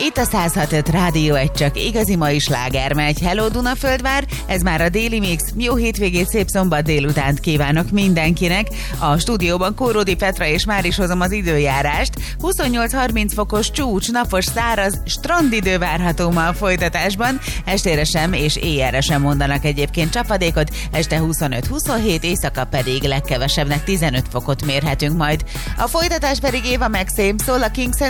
Itt a 106.5 Rádió egy csak igazi mai sláger megy. Hello Dunaföldvár, ez már a Déli Mix. Jó hétvégét, szép szombat délutánt kívánok mindenkinek. A stúdióban Kóródi Petra és már is hozom az időjárást. 28-30 fokos csúcs, napos, száraz, strandidő várható ma a folytatásban. Estére sem és éjjelre sem mondanak egyébként csapadékot. Este 25-27, éjszaka pedig legkevesebbnek 15 fokot mérhetünk majd. A folytatás pedig Éva Maxim, szól a Kings